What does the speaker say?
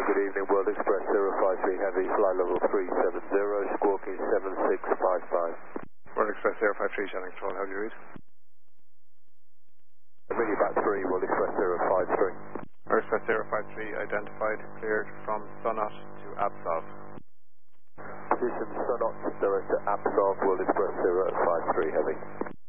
good evening, World Express 053 Heavy, fly level 370, squawking 7655. World Express 053, Shannon Control, how do you read? Really back 3, World Express 053. World Express 053, identified, cleared from Sonot to Absolve. Position Sonot, direct to Absolve, World Express 053 Heavy.